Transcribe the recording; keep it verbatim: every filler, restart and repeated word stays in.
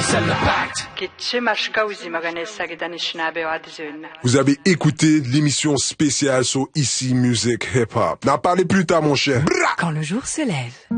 Vous avez écouté l'émission spéciale sur Ici Musique Hip Hop. N'en parlez plus tard, mon cher. Quand le jour se lève.